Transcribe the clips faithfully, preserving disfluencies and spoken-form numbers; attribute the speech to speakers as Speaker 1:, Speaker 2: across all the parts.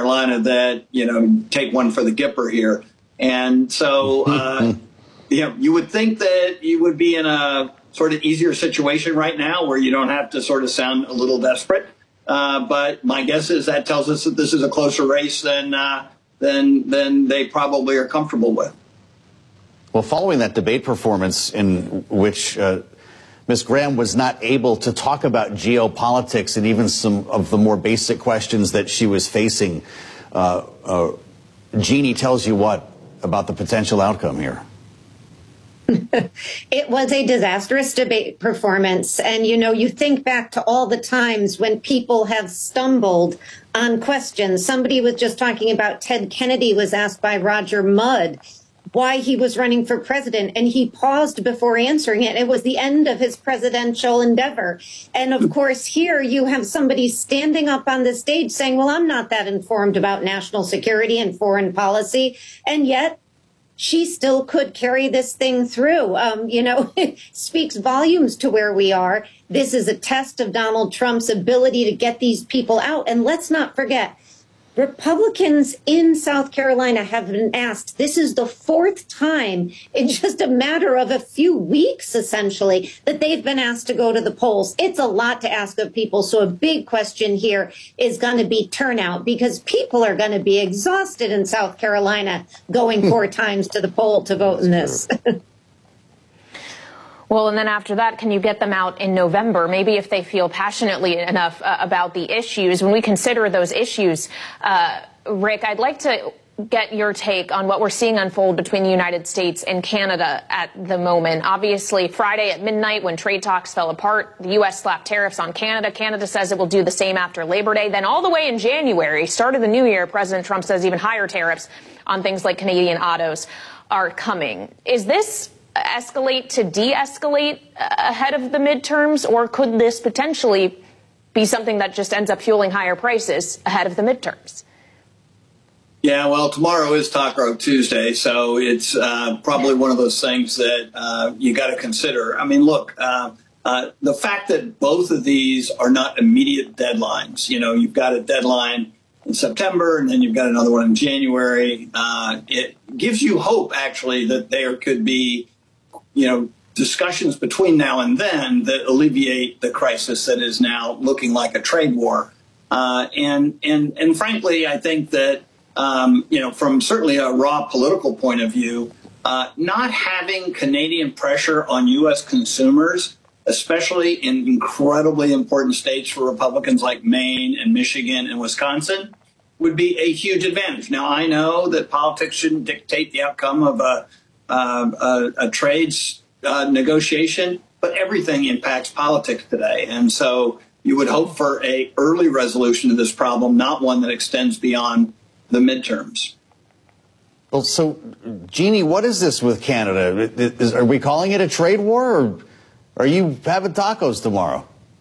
Speaker 1: Carolina that, you know, take one for the Gipper here. And so, uh, you know, you would think that you would be in a sort of easier situation right now where you don't have to sort of sound a little desperate. Uh, but my guess is that tells us that this is a closer race than uh, than than they probably are comfortable with.
Speaker 2: Well, following that debate performance in which uh, Miz Graham was not able to talk about geopolitics and even some of the more basic questions that she was facing, uh, uh, Jeannie tells you what about the potential outcome here?
Speaker 3: It was a disastrous debate performance. And, you know, you think back to all the times when people have stumbled on questions. Somebody was just talking about Ted Kennedy was asked by Roger Mudd why he was running for president, and he paused before answering it. It was the end of his presidential endeavor. And of course, here you have somebody standing up on the stage saying, well, I'm not that informed about national security and foreign policy. And yet she still could carry this thing through. Um, you know, it speaks volumes to where we are. This is a test of Donald Trump's ability to get these people out. And let's not forget, Republicans in South Carolina have been asked, this is the fourth time in just a matter of a few weeks, essentially, that they've been asked to go to the polls. It's a lot to ask of people. So a big question here is going to be turnout, because people are going to be exhausted in South Carolina going four times to the poll to vote in this.
Speaker 4: Well, and then after that, can you get them out in November? Maybe if they feel passionately enough uh, about the issues. When we consider those issues, uh, Rick, I'd like to get your take on what we're seeing unfold between the United States and Canada at the moment. Obviously, Friday at midnight, when trade talks fell apart, the U S slapped tariffs on Canada. Canada says it will do the same after Labor Day. Then all the way in January, start of the new year, President Trump says even higher tariffs on things like Canadian autos are coming. Is this escalate to de-escalate ahead of the midterms, or could this potentially be something that just ends up fueling higher prices ahead of the midterms?
Speaker 1: Yeah, well, tomorrow is Taco Tuesday, so it's uh, probably one of those things that uh, you got to consider. I mean, look, uh, uh, the fact that both of these are not immediate deadlines, you know, you've got a deadline in September, and then you've got another one in January. Uh, it gives you hope, actually, that there could be, you know, discussions between now and then that alleviate the crisis that is now looking like a trade war. Uh, and, and, and frankly, I think that, um, you know, from certainly a raw political point of view, uh, not having Canadian pressure on U S consumers, especially in incredibly important states for Republicans like Maine and Michigan and Wisconsin, would be a huge advantage. Now, I know that politics shouldn't dictate the outcome of a Uh, a, a trades uh, negotiation, but everything impacts politics today. And so you would hope for a early resolution to this problem, not one that extends beyond the midterms.
Speaker 2: Well, so, Jeannie, what is this with Canada? Is, are we calling it a trade war, or are you having tacos tomorrow?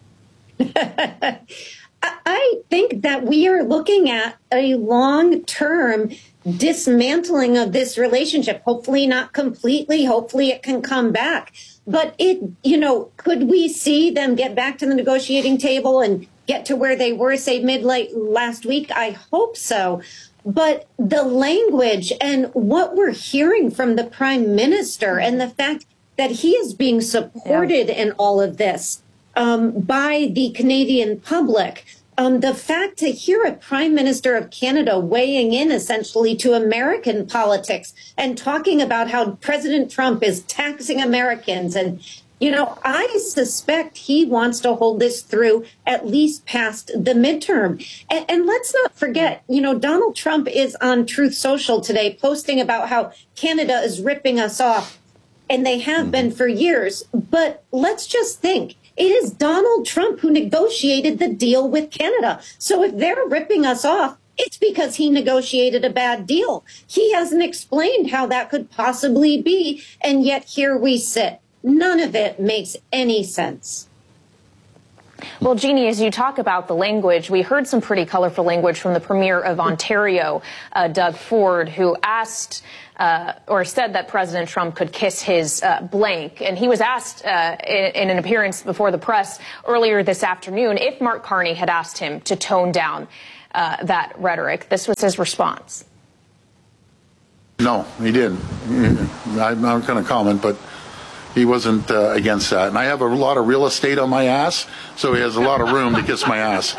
Speaker 3: I think that we are looking at a long-term dismantling of this relationship. Hopefully not completely. Hopefully it can come back. But it, you know, could we see them get back to the negotiating table and get to where they were, say, mid-late last week? I hope so. But the language and what we're hearing from the prime minister and the fact that he is being supported yeah. in all of this um, by the Canadian public, Um, the fact to hear a prime minister of Canada weighing in essentially to American politics and talking about how President Trump is taxing Americans. And, you know, I suspect he wants to hold this through at least past the midterm. And, and let's not forget, you know, Donald Trump is on Truth Social today posting about how Canada is ripping us off. And they have been for years. But let's just think. It is Donald Trump who negotiated the deal with Canada. So if they're ripping us off, it's because he negotiated a bad deal. He hasn't explained how that could possibly be. And yet here we sit. None of it makes any sense.
Speaker 4: Well, Jeannie, as you talk about the language, we heard some pretty colorful language from the Premier of Ontario, uh, Doug Ford, who asked uh, or said that President Trump could kiss his uh, blank. And he was asked uh, in, in an appearance before the press earlier this afternoon if Mark Carney had asked him to tone down uh, that rhetoric. This was his response.
Speaker 5: No, he didn't. I'm not going to comment, but he wasn't uh, against that. And I have a lot of real estate on my ass, so he has a lot of room to kiss my ass.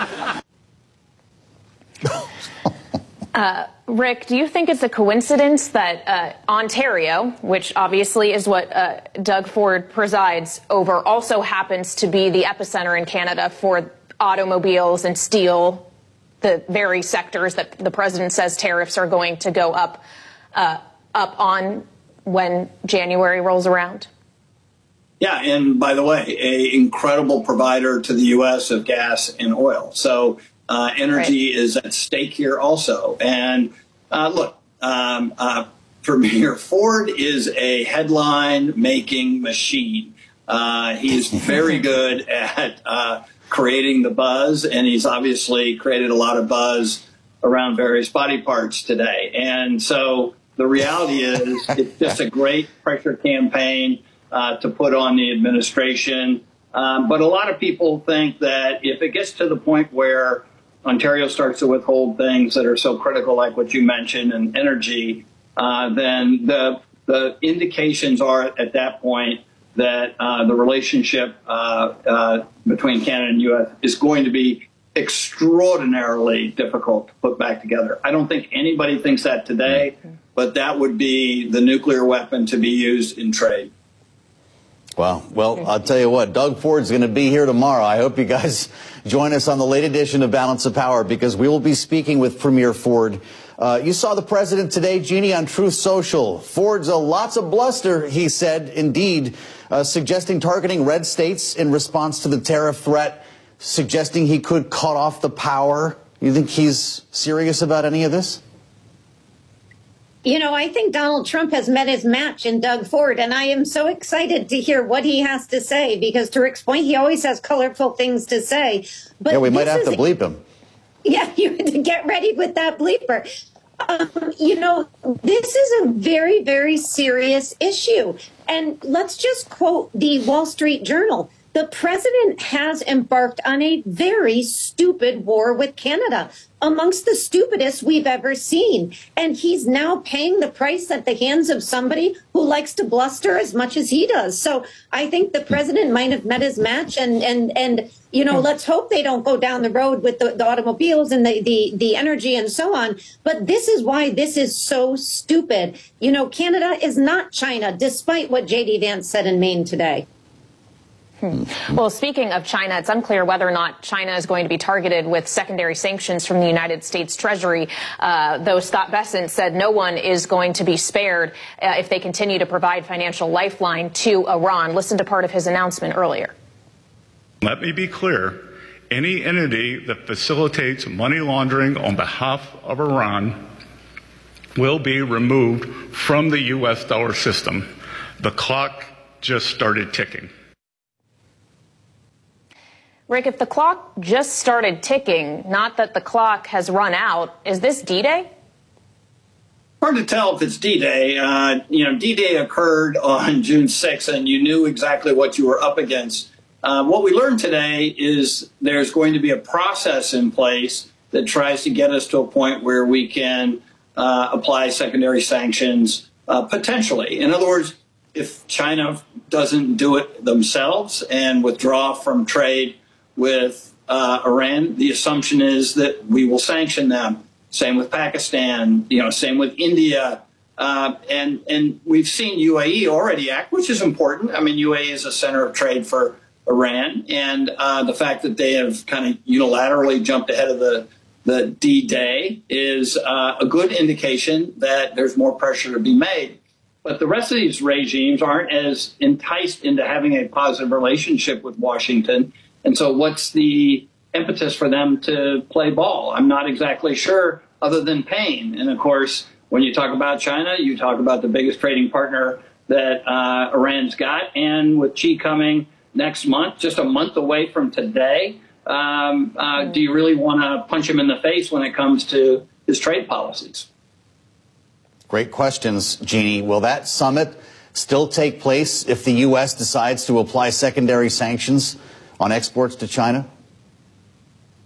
Speaker 4: Uh, Rick, do you think it's a coincidence that uh, Ontario, which obviously is what uh, Doug Ford presides over, also happens to be the epicenter in Canada for automobiles and steel, the very sectors that the president says tariffs are going to go up uh, up on when January rolls around?
Speaker 1: Yeah, and by the way, a incredible provider to the U S of gas and oil. So uh, energy right. is at stake here also. And uh, look, um, uh, Premier Ford is a headline-making machine. Uh, he's very good at uh, creating the buzz, and he's obviously created a lot of buzz around various body parts today. And so the reality is it's just a great pressure campaign uh, to put on the administration. Um, but a lot of people think that if it gets to the point where Ontario starts to withhold things that are so critical, like what you mentioned, and energy, uh, then the the indications are at that point that uh, the relationship uh, uh, between Canada and U S is going to be extraordinarily difficult to put back together. I don't think anybody thinks that today, but that would be the nuclear weapon to be used in trade.
Speaker 2: Wow. Well, I'll tell you what, Doug Ford's going to be here tomorrow. I hope you guys join us on the late edition of Balance of Power, because we will be speaking with Premier Ford. Uh, you saw the president today, Jeannie, on Truth Social. Ford's a lots of bluster, he said, indeed, uh, suggesting targeting red states in response to the tariff threat, suggesting he could cut off the power. You think he's serious about any of this?
Speaker 3: You know, I think Donald Trump has met his match in Doug Ford, and I am so excited to hear what he has to say, because to Rick's point, he always has colorful things to say. But
Speaker 2: yeah, we might have
Speaker 3: is,
Speaker 2: to bleep him.
Speaker 3: Yeah, you had to get ready with that bleeper. Um, you know, this is a very, very serious issue. And let's just quote the Wall Street Journal. The president has embarked on a very stupid war with Canada, amongst the stupidest we've ever seen. And he's now paying the price at the hands of somebody who likes to bluster as much as he does. So I think the president might have met his match. And, and, and you know, let's hope they don't go down the road with the, the automobiles and the, the, the energy and so on. But this is why this is so stupid. You know, Canada is not China, despite what J D Vance said in Maine today.
Speaker 4: Hmm. Well, speaking of China, it's unclear whether or not China is going to be targeted with secondary sanctions from the United States Treasury, uh, though Scott Bessent said no one is going to be spared uh, if they continue to provide financial lifeline to Iran. Listen to part of his announcement earlier.
Speaker 6: Let me be clear. Any entity that facilitates money laundering on behalf of Iran will be removed from the U S dollar system. The clock just started ticking.
Speaker 4: Rick, if the clock just started ticking, not that the clock has run out, is this D-Day?
Speaker 1: Hard to tell if it's D-Day. Uh, you know, D-Day occurred on June sixth, and you knew exactly what you were up against. Uh, what we learned today is there's going to be a process in place that tries to get us to a point where we can uh, apply secondary sanctions uh, potentially. In other words, if China doesn't do it themselves and withdraw from trade with uh, Iran, the assumption is that we will sanction them. Same with Pakistan, you know, same with India. Uh, and, and we've seen U A E already act, which is important. I mean, U A E is a center of trade for Iran. And uh, the fact that they have kind of unilaterally jumped ahead of the, the D-Day is uh, a good indication that there's more pressure to be made. But the rest of these regimes aren't as enticed into having a positive relationship with Washington. And so what's the impetus for them to play ball? I'm not exactly sure, other than pain. And, of course, when you talk about China, you talk about the biggest trading partner that uh, Iran's got. And with Xi coming next month, just a month away from today, um, uh, do you really want to punch him in the face when it comes to his trade policies?
Speaker 2: Great questions, Jeannie. Will that summit still take place if the U S decides to apply secondary sanctions on exports to China?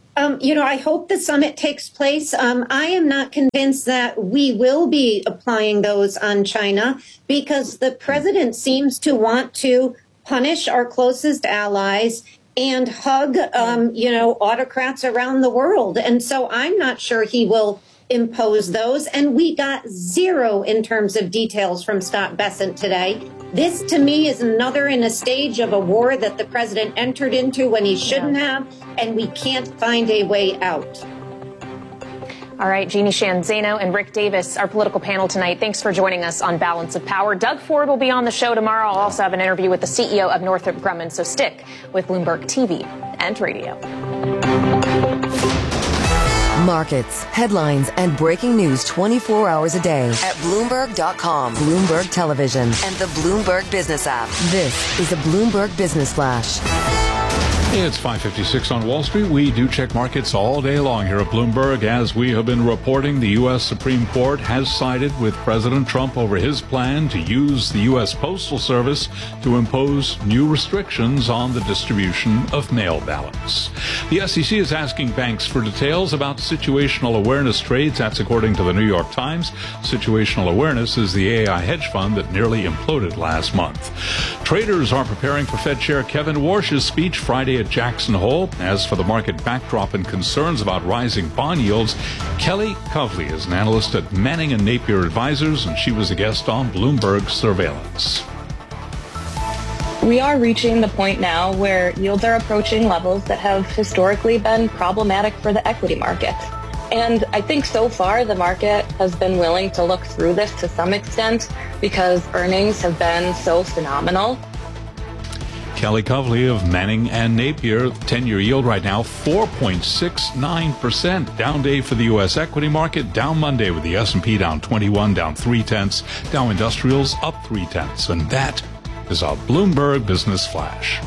Speaker 3: Um, you know, I hope the summit takes place. Um, I am not convinced that we will be applying those on China because the president seems to want to punish our closest allies and hug, um, you know, autocrats around the world. And so I'm not sure he will impose those. And we got zero in terms of details from Scott Bessent today. This, to me, is another in a stage of a war that the president entered into when he shouldn't have, and we can't find a way out.
Speaker 4: All right, Jeannie Sheehan Zaino and Rick Davis, our political panel tonight. Thanks for joining us on Balance of Power. Doug Ford will be on the show tomorrow. I'll also have an interview with the C E O of Northrop Grumman, so stick with Bloomberg T V and radio.
Speaker 7: Markets, headlines, and breaking news twenty-four hours a day at Bloomberg dot com, Bloomberg Television, and the Bloomberg Business app. This is a Bloomberg Business Flash.
Speaker 8: It's five fifty-six on Wall Street. We do check markets all day long here at Bloomberg. As we have been reporting, the U S Supreme Court has sided with President Trump over his plan to use the U S Postal Service to impose new restrictions on the distribution of mail ballots. The S E C is asking banks for details about situational awareness trades. That's according to the New York Times. Situational awareness is the A I hedge fund that nearly imploded last month. Traders are preparing for Fed Chair Kevin Warsh's speech Friday at Jackson Hole. As for the market backdrop and concerns about rising bond yields, Kelly Kovley is an analyst at Manning and Napier Advisors, and she was a guest on Bloomberg Surveillance.
Speaker 9: We are reaching the point now where yields are approaching levels that have historically been problematic for the equity market. And I think so far the market has been willing to look through this to some extent because earnings have been so phenomenal.
Speaker 8: Kelly Kovley of Manning and Napier, ten-year yield right now, four point six nine percent. Down day for the U S equity market, down Monday with the S and P down twenty-one, down three-tenths. Dow Industrials up three-tenths. And that is our Bloomberg Business Flash.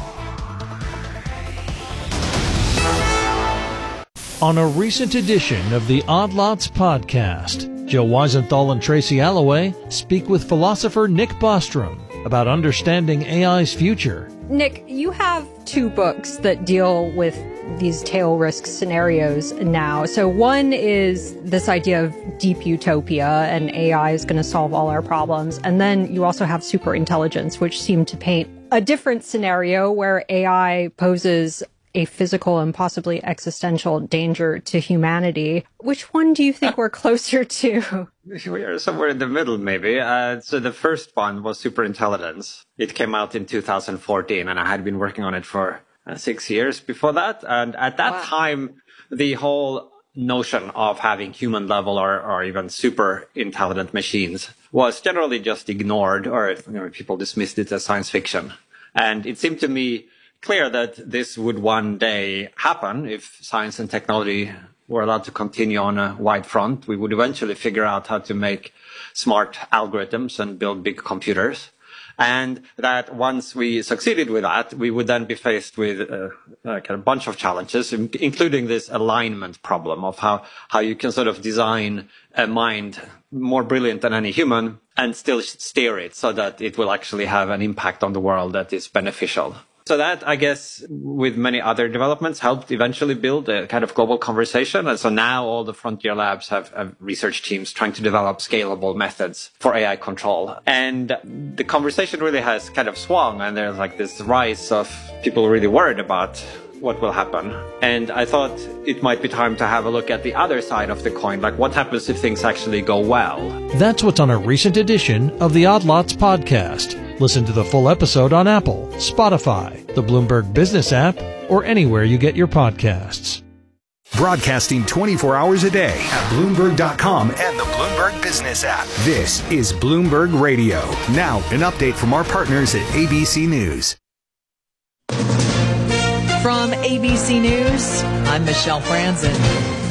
Speaker 10: On a recent edition of the Odd Lots podcast, Joe Weisenthal and Tracy Alloway speak with philosopher Nick Bostrom about understanding A I's future.
Speaker 11: Nick, you have two books that deal with these tail risk scenarios now. So one is this idea of deep utopia and A I is going to solve all our problems. And then you also have superintelligence, which seem to paint a different scenario where A I poses a physical and possibly existential danger to humanity. Which one do you think we're closer to?
Speaker 12: We are somewhere in the middle, maybe. Uh, so the first one was superintelligence. It came out in two thousand fourteen, and I had been working on it for uh, six years before that. And at that wow. time, the whole notion of having human level or, or even super intelligent machines was generally just ignored, or you know, people dismissed it as science fiction. And it seemed to me clear that this would one day happen if science and technology were allowed to continue on a wide front. We would eventually figure out how to make smart algorithms and build big computers. And that once we succeeded with that, we would then be faced with a, a kind of bunch of challenges, including this alignment problem of how, how you can sort of design a mind more brilliant than any human and still steer it so that it will actually have an impact on the world that is beneficial. So that, I guess, with many other developments, helped eventually build a kind of global conversation. And so now all the frontier labs have, have research teams trying to develop scalable methods for A I control. And the conversation really has kind of swung, and there's like this rise of people really worried about what will happen. And I thought it might be time to have a look at the other side of the coin, like what happens if things actually go well.
Speaker 10: That's what's on a recent edition of the Odd Lots podcast. Listen to the full episode on Apple, Spotify, the Bloomberg Business app, or anywhere you get your podcasts.
Speaker 13: Broadcasting twenty-four hours a day at Bloomberg dot com and the Bloomberg Business app. This is Bloomberg Radio. Now, an update from our partners at A B C News.
Speaker 14: From A B C News, I'm Michelle Franzen.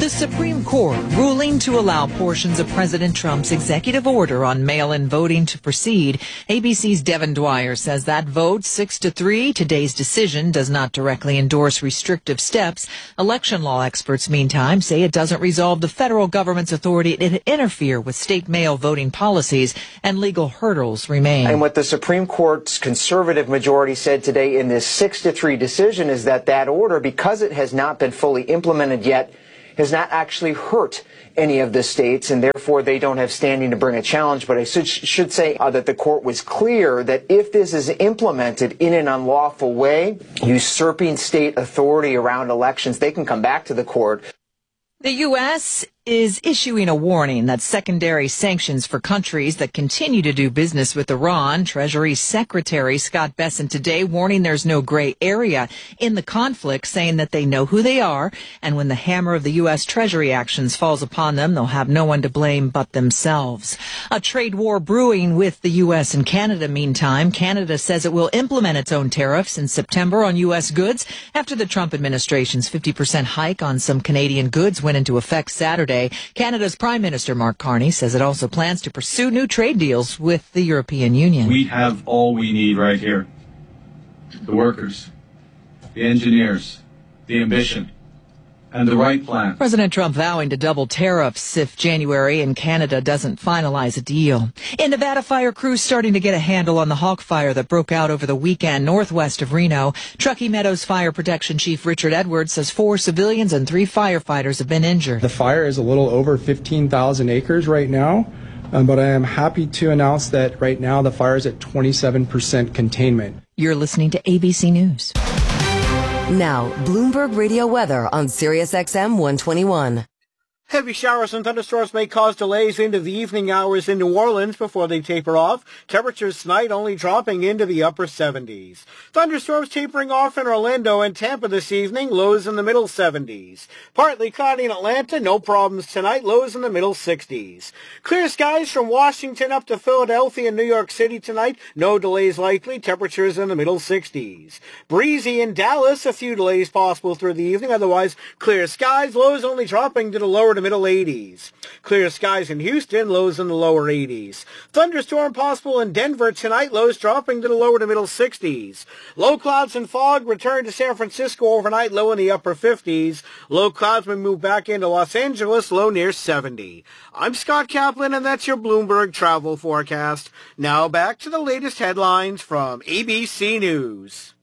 Speaker 14: The Supreme Court ruling to allow portions of President Trump's executive order on mail-in voting to proceed. A B C's Devin Dwyer says that vote, six to three, today's decision does not directly endorse restrictive steps. Election law experts, meantime, say it doesn't resolve the federal government's authority to interfere with state mail voting policies, and legal hurdles remain.
Speaker 15: And what the Supreme Court's conservative majority said today in this six to three decision is that that order, because it has not been fully implemented yet, has not actually hurt any of the states, and therefore they don't have standing to bring a challenge. But I should, should say uh, that the court was clear that if this is implemented in an unlawful way, usurping state authority around elections, they can come back to the court.
Speaker 14: The U S is issuing a warning that secondary sanctions for countries that continue to do business with Iran. Treasury Secretary Scott Bessent today warning there's no gray area in the conflict, saying that they know who they are, and when the hammer of the U S Treasury actions falls upon them, they'll have no one to blame but themselves. A trade war brewing with the U S and Canada, meantime. Canada says it will implement its own tariffs in September on U S goods after the Trump administration's fifty percent hike on some Canadian goods went into effect Saturday. Canada's Prime Minister Mark Carney says it also plans to pursue new trade deals with the European Union.
Speaker 16: We have all we need right here. The workers, the engineers, the ambition, and the right plan.
Speaker 14: President Trump vowing to double tariffs if January and Canada doesn't finalize a deal. In Nevada, fire crews starting to get a handle on the Hawk fire that broke out over the weekend northwest of Reno. Truckee Meadows Fire Protection Chief Richard Edwards says four civilians and three firefighters have been injured.
Speaker 17: The fire is a little over fifteen thousand acres right now, um, but I am happy to announce that right now the fire is at twenty-seven percent containment.
Speaker 14: You're listening to A B C News.
Speaker 7: Now, Bloomberg Radio weather on Sirius X M one twenty-one.
Speaker 18: Heavy showers and thunderstorms may cause delays into the evening hours in New Orleans before they taper off. Temperatures tonight only dropping into the upper seventies. Thunderstorms tapering off in Orlando and Tampa this evening, lows in the middle seventies. Partly cloudy in Atlanta, no problems tonight, lows in the middle sixties. Clear skies from Washington up to Philadelphia and New York City tonight, no delays likely, temperatures in the middle sixties. Breezy in Dallas, a few delays possible through the evening, otherwise clear skies, lows only dropping to the lower to middle eighties. Clear skies in Houston, lows in the lower eighties. Thunderstorm possible in Denver tonight, lows dropping to the lower to middle sixties. Low clouds and fog return to San Francisco overnight, low in the upper fifties. Low clouds may move back into Los Angeles, low near seventy. I'm Scott Kaplan, and that's your Bloomberg travel forecast. Now back to the latest headlines from A B C News.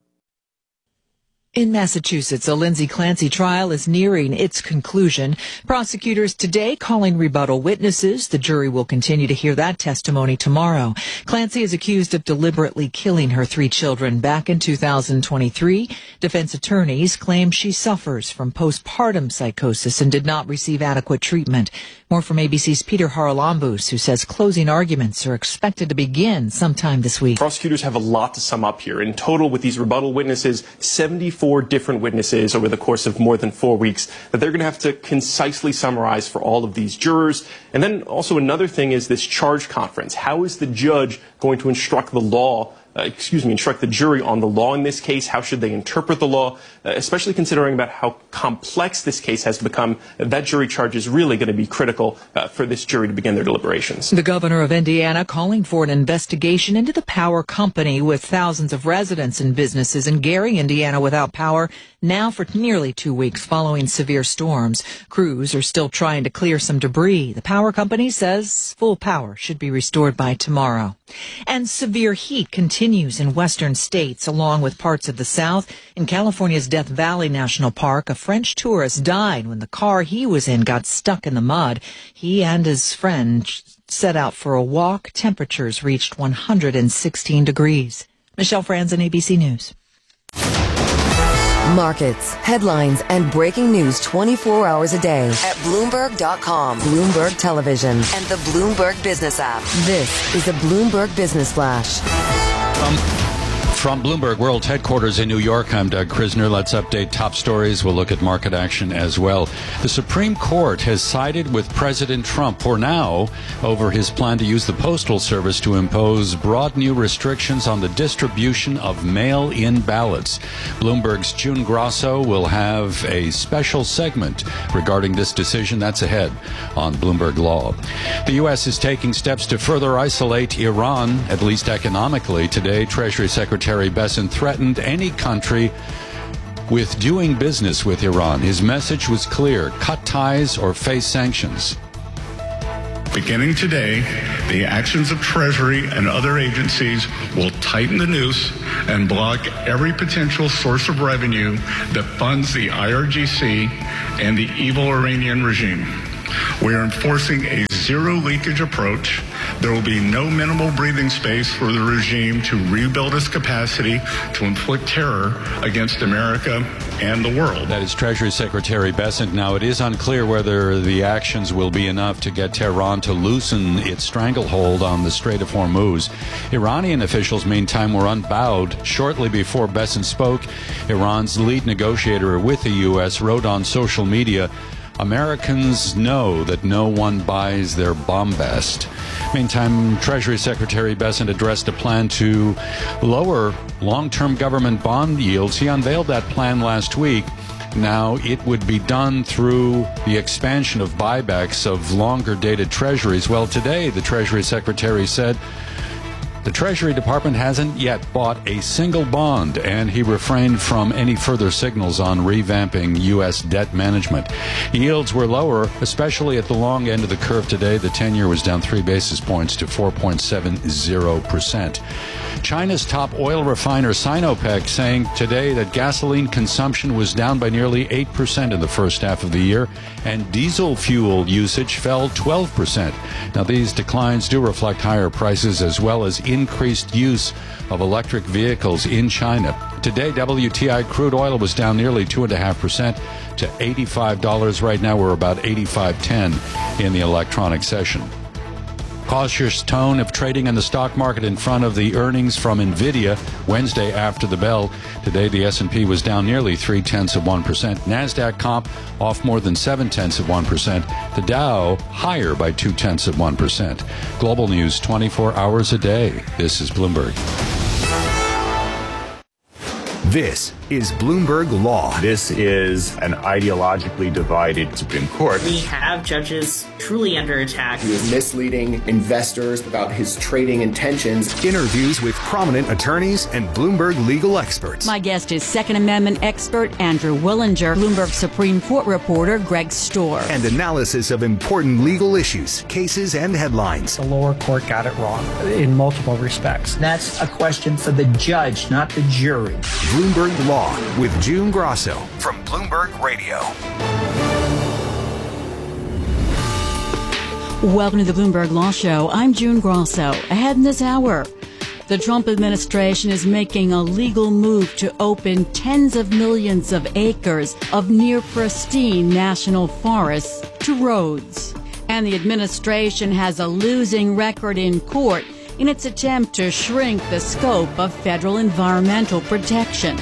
Speaker 14: In Massachusetts, a Lindsay Clancy trial is nearing its conclusion. Prosecutors today calling rebuttal witnesses. The jury will continue to hear that testimony tomorrow. Clancy is accused of deliberately killing her three children back in two thousand twenty-three. Defense attorneys claim she suffers from postpartum psychosis and did not receive adequate treatment. More from A B C's Peter Haralambous, who says closing arguments are expected to begin sometime this week.
Speaker 19: Prosecutors have a lot to sum up here. In total, with these rebuttal witnesses, seventy-four different witnesses over the course of more than four weeks that they're going to have to concisely summarize for all of these jurors. And then also another thing is this charge conference. How is the judge going to instruct the law Uh, excuse me, instruct the jury on the law in this case? How should they interpret the law, uh, especially considering about how complex this case has become? That jury charge is really going to be critical uh, for this jury to begin their deliberations.
Speaker 14: The governor of Indiana calling for an investigation into the power company with thousands of residents and businesses in Gary, Indiana, without power now for nearly two weeks following severe storms. Crews are still trying to clear some debris. The power company says full power should be restored by tomorrow. And severe heat continues in western states, along with parts of the South. In California's Death Valley National Park, a French tourist died when the car he was in got stuck in the mud. He and his friend set out for a walk. Temperatures reached one hundred sixteen degrees. Michelle Franzen, A B C News.
Speaker 7: Markets, headlines, and breaking news twenty-four hours a day at Bloomberg dot com, Bloomberg Television, and the Bloomberg Business app. This is a Bloomberg Business Flash.
Speaker 20: Um, From Bloomberg World Headquarters in New York, I'm Doug Krisner. Let's update top stories. We'll look at market action as well. The Supreme Court has sided with President Trump for now over his plan to use the Postal Service to impose broad new restrictions on the distribution of mail-in ballots. Bloomberg's June Grosso will have a special segment regarding this decision. That's ahead on Bloomberg Law. The U S is taking steps to further isolate Iran, at least economically. Today, Treasury Secretary Secretary Bessent threatened any country with doing business with Iran. His message was clear: cut ties or face sanctions.
Speaker 6: Beginning today, the actions of Treasury and other agencies will tighten the noose and block every potential source of revenue that funds the I R G C and the evil Iranian regime. We are enforcing a zero leakage approach. There will be no minimal breathing space for the regime to rebuild its capacity to inflict terror against America and the world.
Speaker 20: That is Treasury Secretary Bessent. Now, it is unclear whether the actions will be enough to get Tehran to loosen its stranglehold on the Strait of Hormuz. Iranian officials, meantime, were unbowed. Shortly before Bessent spoke, Iran's lead negotiator with the U S wrote on social media, "Americans know that no one buys their bombast." Meantime, Treasury Secretary Bessent addressed a plan to lower long-term government bond yields. He unveiled that plan last week. Now, it would be done through the expansion of buybacks of longer-dated treasuries. Well, today, the Treasury Secretary said the Treasury Department hasn't yet bought a single bond, and he refrained from any further signals on revamping U S debt management. Yields were lower, especially at the long end of the curve today. The ten-year was down three basis points to four point seven zero percent. China's top oil refiner Sinopec saying today that gasoline consumption was down by nearly eight percent in the first half of the year, and diesel fuel usage fell twelve percent. Now, these declines do reflect higher prices as well as increased use of electric vehicles in China. Today, W T I crude oil was down nearly two point five percent to eighty-five dollars. Right now, we're about eighty-five ten in the electronic session. Cautious tone of trading in the stock market in front of the earnings from NVIDIA Wednesday after the bell. Today, the S and P was down nearly three-tenths of one percent. NASDAQ comp off more than seven-tenths of one percent. The Dow higher by two-tenths of one percent. Global news twenty-four hours a day. This is Bloomberg.
Speaker 13: This is Bloomberg Law.
Speaker 21: This is an ideologically divided Supreme Court.
Speaker 22: We have judges truly under attack.
Speaker 23: He was misleading investors about his trading intentions.
Speaker 13: Interviews with prominent attorneys and Bloomberg legal experts.
Speaker 24: My guest is Second Amendment expert Andrew Willinger, Bloomberg Supreme Court reporter Greg Storr.
Speaker 13: And analysis of important legal issues, cases, and headlines.
Speaker 25: The lower court got it wrong in multiple respects.
Speaker 26: That's a question for the judge, not the jury.
Speaker 13: Bloomberg Law with June Grosso from Bloomberg Radio.
Speaker 24: Welcome to the Bloomberg Law Show. I'm June Grosso. Ahead in this hour, the Trump administration is making a legal move to open tens of millions of acres of near pristine national forests to roads. And the administration has a losing record in court in its attempt to shrink the scope of federal environmental protection.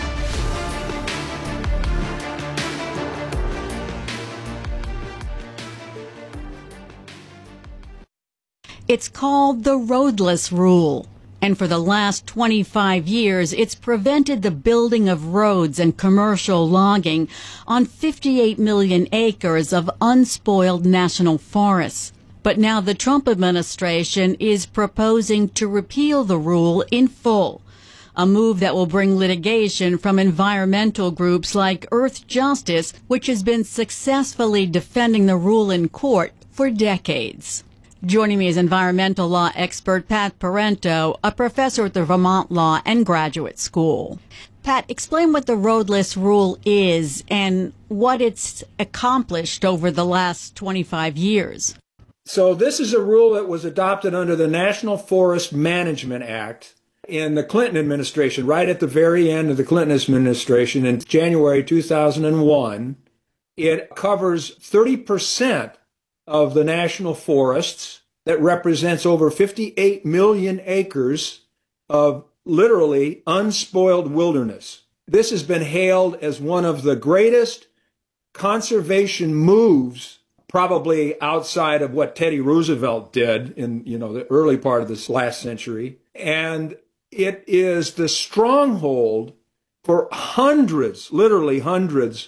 Speaker 24: It's called the roadless rule. And for the last twenty-five years, it's prevented the building of roads and commercial logging on fifty-eight million acres of unspoiled national forests. But now the Trump administration is proposing to repeal the rule in full, a move that will bring litigation from environmental groups like Earth Justice, which has been successfully defending the rule in court for decades. Joining me is environmental law expert Pat Parento, a professor at the Vermont Law and Graduate School. Pat, explain what the roadless rule is and what it's accomplished over the last twenty-five years.
Speaker 27: So this is a rule that was adopted under the National Forest Management Act in the Clinton administration, right at the very end of the Clinton administration in January two thousand one. It covers thirty percent of the national forests. That represents over fifty-eight million acres of literally unspoiled wilderness. This has been hailed as one of the greatest conservation moves, probably outside of what Teddy Roosevelt did in, you know, the early part of this last century. And it is the stronghold for hundreds, literally hundreds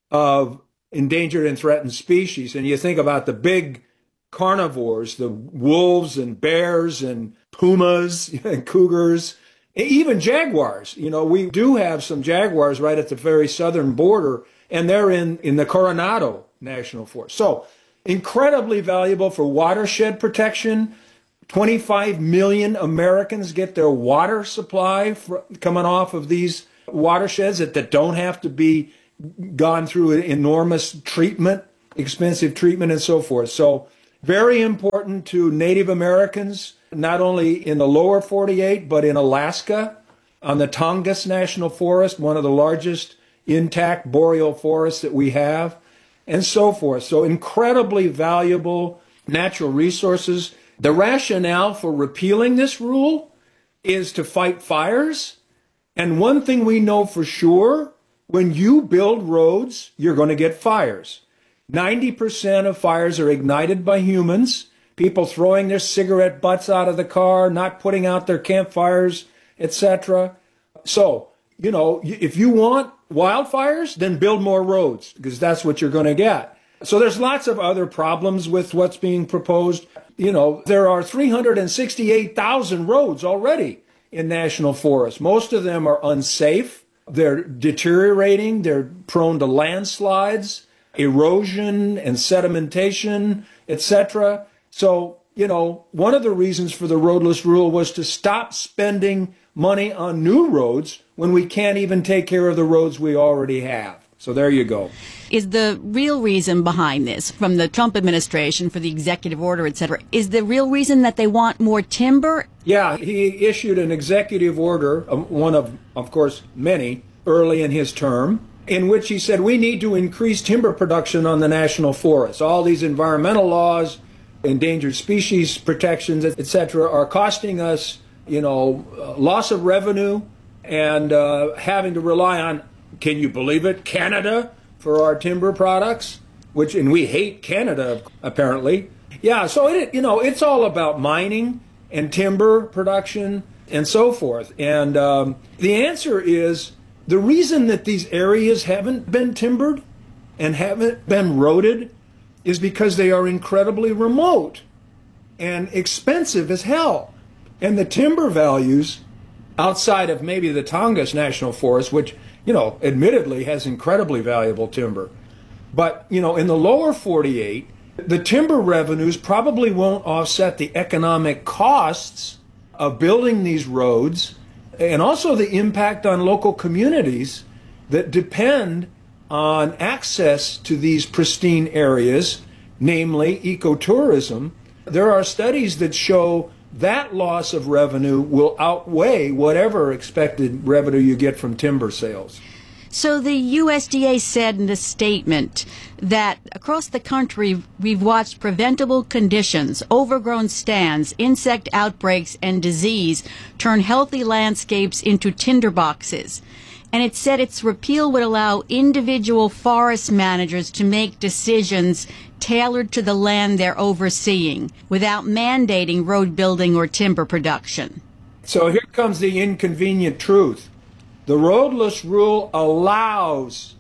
Speaker 27: of endangered and threatened species. And you think about the big carnivores, the wolves and bears and pumas and cougars, even jaguars. You know, we do have some jaguars right at the very southern border, and they're in, in the Coronado National Forest. So incredibly valuable for watershed protection. twenty-five million Americans get their water supply for, coming off of these watersheds that, that don't have to be gone through enormous treatment, expensive treatment and so forth. So very important to Native Americans, not only in the lower forty-eight, but in Alaska, on the Tongass National Forest, one of the largest intact boreal forests that we have, and so forth. So incredibly valuable natural resources. The rationale for repealing this rule is to fight fires. And one thing we know for sure, when you build roads, you're going to get fires. ninety percent of fires are ignited by humans, people throwing their cigarette butts out of the car, not putting out their campfires, et cetera. So, you know, if you want wildfires, then build more roads, because that's what you're going to get. So there's lots of other problems with what's being proposed. You know, there are three hundred sixty-eight thousand roads already in national forests. Most of them are unsafe. They're deteriorating. They're prone to landslides, erosion and sedimentation, et cetera. So, you know, one of the reasons for the roadless rule was to stop spending money on new roads when we can't even take care of the roads we already have. So there you go.
Speaker 24: Is the real reason behind this, from the Trump administration for the executive order, et cetera, is the real reason that they want more timber?
Speaker 27: Yeah, he issued an executive order, one of, of course, many, early in his term, in which he said we need to increase timber production on the national forests. All these environmental laws, endangered species protections, et cetera, are costing us, you know, loss of revenue and uh, having to rely on, can you believe it, Canada for our timber products, which, and we hate Canada, apparently. Yeah, so, it, you know, it's all about mining and timber production and so forth. And um, the answer is the reason that these areas haven't been timbered and haven't been roaded is because they are incredibly remote and expensive as hell. And the timber values outside of maybe the Tongass National Forest, which, you know, admittedly has incredibly valuable timber. But, you know, in the lower forty-eight, the timber revenues probably won't offset the economic costs of building these roads and also the impact on local communities that depend on access to these pristine areas, namely ecotourism. There are studies that show that loss of revenue will outweigh whatever expected revenue you get from timber sales.
Speaker 24: So the U S D A said in a statement that across the country we've watched preventable conditions, overgrown stands, insect outbreaks, and disease turn healthy landscapes into tinderboxes. And it said its repeal would allow individual forest managers to make decisions tailored to the land they're overseeing without mandating road building or timber production.
Speaker 27: So here comes the inconvenient truth. The roadless rule allows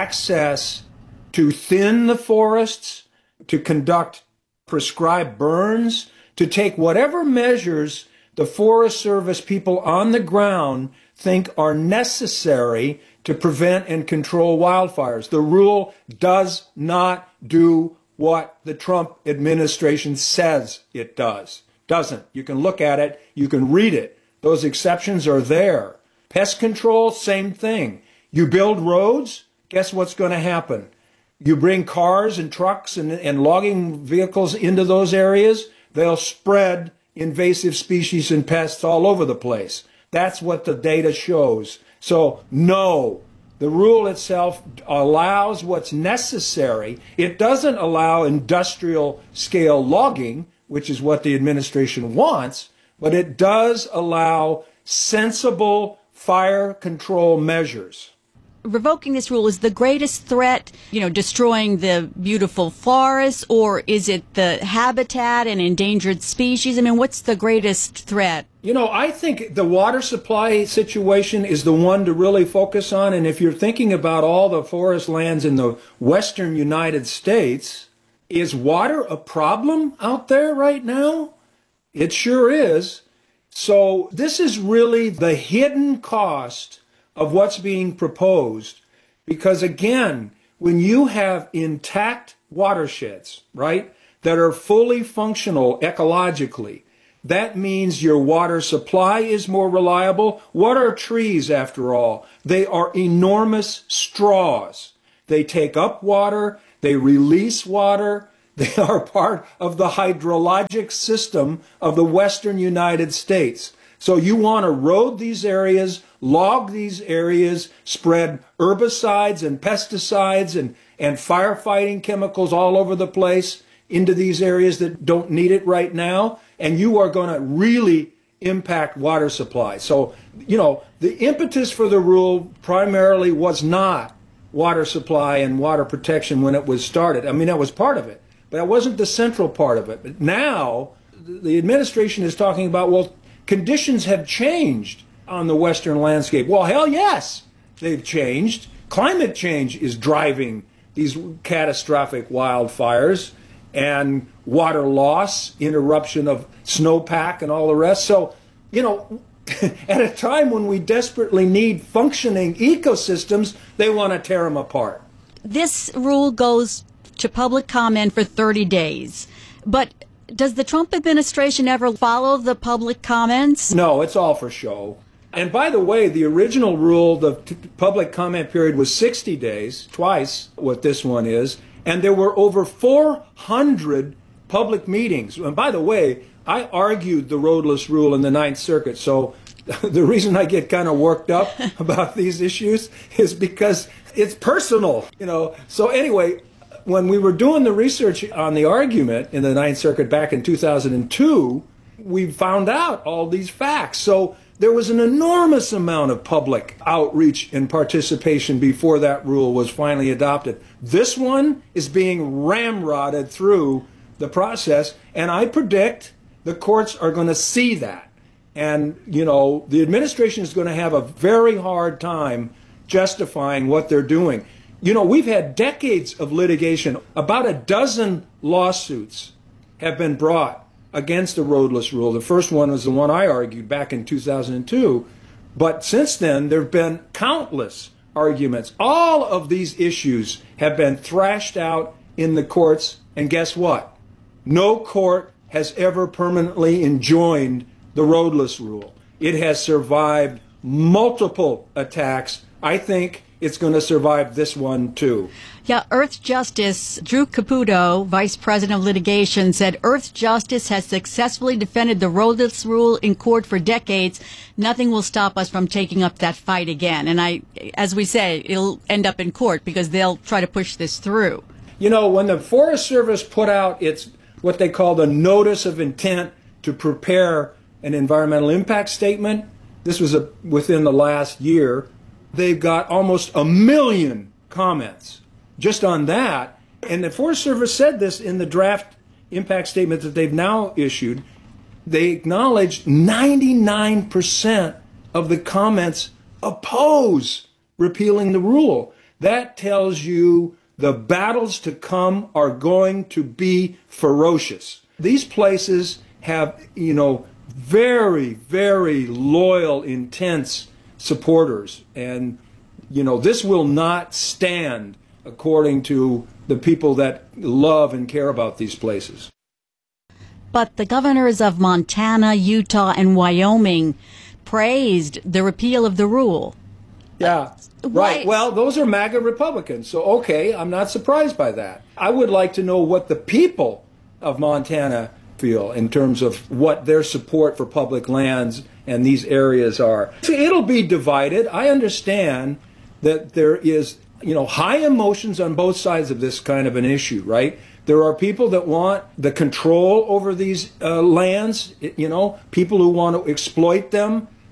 Speaker 27: access to thin the forests, to conduct prescribed burns, to take whatever measures the Forest Service people on the ground think are necessary to prevent and control wildfires. The rule does not do what the Trump administration says it does. Doesn't. You can look at it, you can read it. Those exceptions are there. Pest control, same thing. You build roads, guess what's going to happen? You bring cars and trucks and, and logging vehicles into those areas, they'll spread invasive species and pests all over the place. That's what the data shows. So, no, the rule itself allows what's necessary. It doesn't allow industrial scale logging, which is what the administration wants, but it does allow sensible fire control measures.
Speaker 24: Revoking this rule is the greatest threat, you know, destroying the beautiful forests, or is it the habitat and endangered species? I mean, what's the greatest threat?
Speaker 27: You know, I think the water supply situation is the one to really focus on. And if you're thinking about all the forest lands in the western United States, is water a problem out there right now? It sure is. So this is really the hidden cost of what's being proposed. Because again, when you have intact watersheds, right, that are fully functional ecologically, that means your water supply is more reliable. What are trees, after all? They are enormous straws. They take up water, they release water. They are part of the hydrologic system of the western United States. So you want to road these areas, log these areas, spread herbicides and pesticides and, and firefighting chemicals all over the place into these areas that don't need it right now, and you are going to really impact water supply. So, you know, the impetus for the rule primarily was not water supply and water protection when it was started. I mean, that was part of it, but that wasn't the central part of it. But now the administration is talking about, well, conditions have changed on the western landscape. Well, hell yes, they've changed. Climate change is driving these catastrophic wildfires and water loss, interruption of snowpack and all the rest. So, you know, at a time when we desperately need functioning ecosystems, they want to tear them apart.
Speaker 24: This rule goes to public comment for thirty days. But does the Trump administration ever follow the public comments?
Speaker 27: No, it's all for show. And by the way, the original rule, the t- public comment period was sixty days, twice what this one is. And there were over four hundred public meetings. And by the way, I argued the roadless rule in the Ninth Circuit. So the reason I get kind of worked up about these issues is because it's personal, you know. So anyway, when we were doing the research on the argument in the Ninth Circuit back in two thousand two, we found out all these facts. So there was an enormous amount of public outreach and participation before that rule was finally adopted. This one is being ramrodded through the process, and I predict the courts are going to see that. And, you know, the administration is going to have a very hard time justifying what they're doing. You know, we've had decades of litigation. About a dozen lawsuits have been brought against the roadless rule. The first one was the one I argued back in two thousand two. But since then, there have been countless arguments. All of these issues have been thrashed out in the courts. And guess what? No court has ever permanently enjoined the roadless rule. It has survived multiple attacks. I think it's going to survive this one, too.
Speaker 24: Yeah, Earth Justice Drew Caputo, Vice President of Litigation, said Earth Justice has successfully defended the roadless rule in court for decades. Nothing will stop us from taking up that fight again. And I, as we say, it'll end up in court because they'll try to push this through.
Speaker 27: You know, when the Forest Service put out its what they call the Notice of Intent to prepare an environmental impact statement, this was a, within the last year, they've got almost a million comments just on that. And the Forest Service said this in the draft impact statement that they've now issued. They acknowledged ninety-nine percent of the comments oppose repealing the rule. That tells you the battles to come are going to be ferocious. These places have, you know, very, very loyal, intense supporters. And, you know, this will not stand according to the people that love and care about these places.
Speaker 24: But the governors of Montana, Utah, and Wyoming praised the repeal of the rule.
Speaker 27: Yeah, right. Well, those are MAGA Republicans. So, okay, I'm not surprised by that. I would like to know what the people of Montana feel in terms of what their support for public lands and these areas are. It'll be divided. I understand that there is, you know, high emotions on both sides of this kind of an issue, right? There are people that want the control over these uh, lands, you know, people who want to exploit them.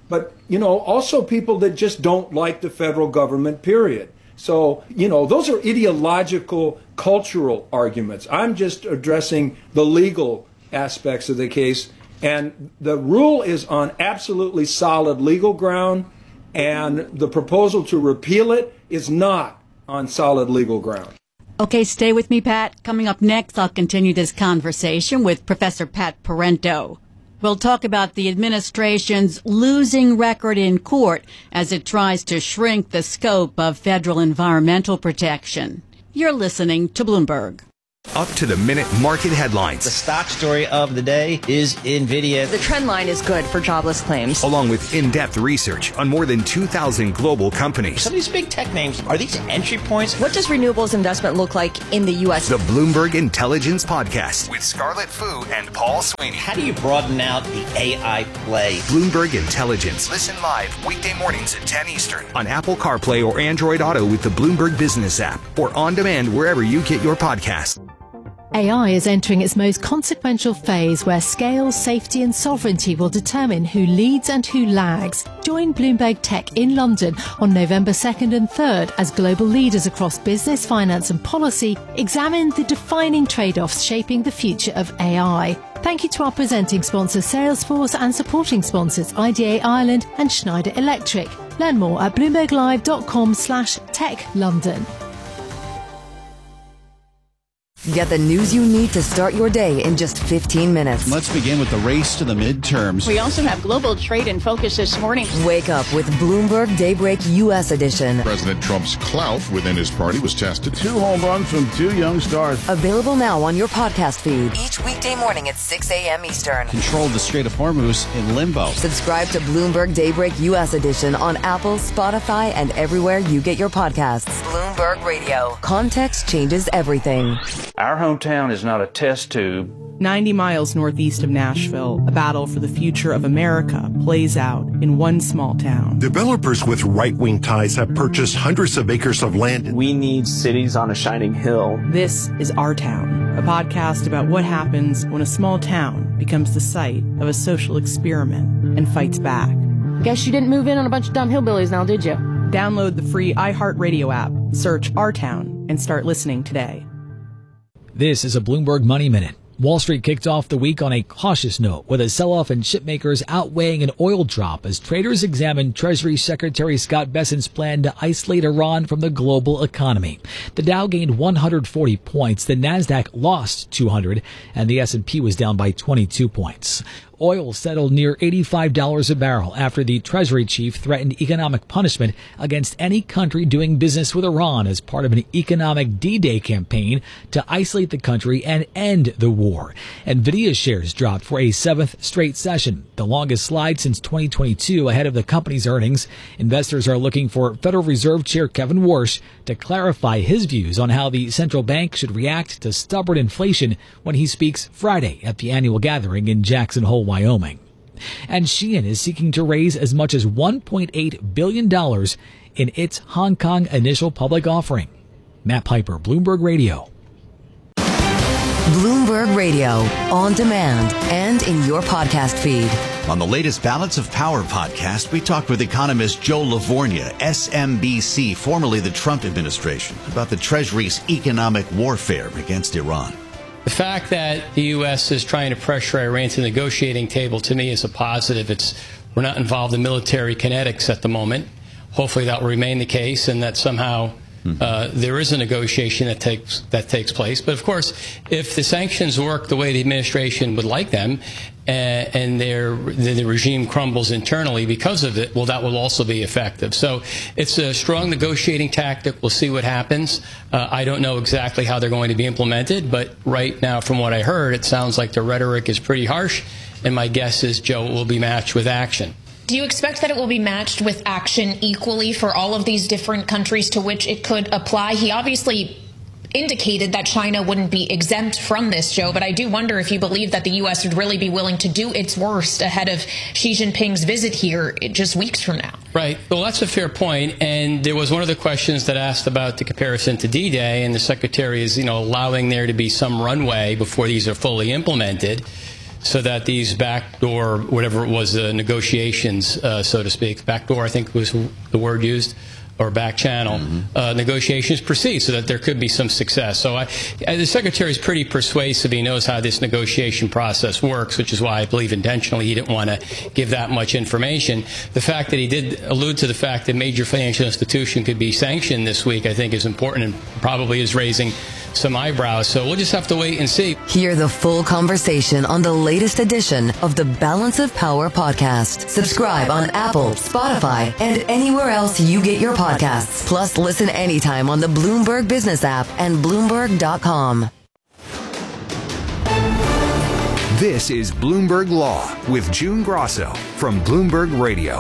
Speaker 27: but, you know, also people that just don't like the federal government, period. So, you know, those are ideological, cultural arguments. I'm just addressing the legal aspects of the case. And the rule is on absolutely solid legal ground, and the proposal to repeal it is not on solid legal ground.
Speaker 24: Okay, stay with me, Pat. Coming up next, I'll continue this conversation with Professor Pat Parento. We'll talk about the administration's losing record in court as it tries to shrink the scope of federal environmental protection. You're listening to Bloomberg.
Speaker 13: Up to the minute market headlines.
Speaker 1: The stock story of the day is NVIDIA.
Speaker 2: The trend line is good for jobless claims.
Speaker 13: Along with in-depth research on more than two thousand global companies.
Speaker 1: Some of these big tech names, are these entry points?
Speaker 2: What does renewables investment look like in the U S?
Speaker 13: The Bloomberg Intelligence Podcast with Scarlett Fu and Paul Sweeney.
Speaker 1: How do you broaden out the A I play?
Speaker 13: Bloomberg Intelligence. Listen live weekday mornings at ten Eastern on Apple CarPlay or Android Auto with the Bloomberg Business app or on demand wherever you get your podcasts.
Speaker 3: A I is entering its most consequential phase where scale, safety and sovereignty will determine who leads and who lags. Join Bloomberg Tech in London on November second and third as global leaders across business, finance and policy examine the defining trade-offs shaping the future of A I. Thank you to our presenting sponsors Salesforce and supporting sponsors I D A Ireland and Schneider Electric. Learn more at bloomberglive.com slash tech London.
Speaker 7: Get the news you need to start your day in just fifteen minutes.
Speaker 4: Let's begin with the race to the midterms.
Speaker 5: We also have global trade in focus this morning.
Speaker 7: Wake up with Bloomberg Daybreak U S edition.
Speaker 8: President Trump's clout within his party was tested.
Speaker 9: Two home runs from two young stars.
Speaker 7: Available now on your podcast feed. Each weekday morning at six a.m. Eastern.
Speaker 4: Controlled the Strait of Hormuz in limbo.
Speaker 7: Subscribe to Bloomberg Daybreak U S edition on Apple, Spotify, and everywhere you get your podcasts. Bloomberg Radio. Context changes everything.
Speaker 28: Our hometown is not a test tube.
Speaker 29: ninety miles northeast of Nashville, a battle for the future of America plays out in one small town.
Speaker 30: Developers with right-wing ties have purchased hundreds of acres of land.
Speaker 31: We need cities on a shining hill.
Speaker 29: This is Our Town, a podcast about what happens when a small town becomes the site of a social experiment and fights back.
Speaker 5: Guess you didn't move in on a bunch of dumb hillbillies now, did you?
Speaker 29: Download the free iHeartRadio app, search Our Town, and start listening today.
Speaker 32: This is a Bloomberg Money Minute. Wall Street kicked off the week on a cautious note with a sell-off in chipmakers outweighing an oil drop as traders examined Treasury Secretary Scott Bessent's plan to isolate Iran from the global economy. The Dow gained one hundred forty points, the Nasdaq lost two hundred, and the S and P was down by twenty-two points. Oil settled near eighty-five dollars a barrel after the Treasury chief threatened economic punishment against any country doing business with Iran as part of an economic D-Day campaign to isolate the country and end the war. NVIDIA shares dropped for a seventh straight session, the longest slide since twenty twenty-two ahead of the company's earnings. Investors are looking for Federal Reserve Chair Kevin Warsh to clarify his views on how the central bank should react to stubborn inflation when he speaks Friday at the annual gathering in Jackson Hole, Wyoming. And Shein is seeking to raise as much as one point eight billion dollars in its Hong Kong initial public offering. Matt Piper, Bloomberg Radio.
Speaker 7: Bloomberg Radio, on demand and in your podcast feed.
Speaker 33: On the latest Balance of Power podcast, we talked with economist Joe Lavorgna, S M B C, formerly the Trump administration, about the Treasury's economic warfare against Iran.
Speaker 34: The fact that the U S is trying to pressure Iran to the negotiating table, to me, is a positive. It's we're not involved in military kinetics at the moment. Hopefully that will remain the case and that somehow uh, there is a negotiation that takes that takes place. But, of course, if the sanctions work the way the administration would like them uh, and their, the, the regime crumbles internally because of it, well, that will also be effective. So it's a strong negotiating tactic. We'll see what happens. Uh, I don't know exactly how they're going to be implemented, but right now, from what I heard, it sounds like the rhetoric is pretty harsh, and my guess is, Joe, it will be matched with action.
Speaker 35: Do you expect that it will be matched with action equally for all of these different countries to which it could apply? He obviously indicated that China wouldn't be exempt from this, Joe, but I do wonder if you believe that the U S would really be willing to do its worst ahead of Xi Jinping's visit here just weeks from now.
Speaker 34: Right. Well, that's a fair point. And there was one of the questions that asked about the comparison to D-Day, and the Secretary is, you know, allowing there to be some runway before these are fully implemented. so that these backdoor, whatever it was, uh, negotiations, uh, so to speak, backdoor I think was the word used, or back channel, mm-hmm. uh, negotiations proceed so that there could be some success. So I, the Secretary is pretty persuasive. He knows how this negotiation process works, which is why I believe intentionally he didn't want to give that much information. The fact that he did allude to the fact that major financial institution could be sanctioned this week, I think is important and probably is raising some eyebrows. So we'll just have to wait and see.
Speaker 7: Hear the full conversation on the latest edition of the Balance of Power podcast. Subscribe on Apple, Spotify, and anywhere else you get your podcasts. Plus, listen anytime on the Bloomberg Business app and Bloomberg dot com.
Speaker 13: This is Bloomberg Law with June Grosso from Bloomberg Radio.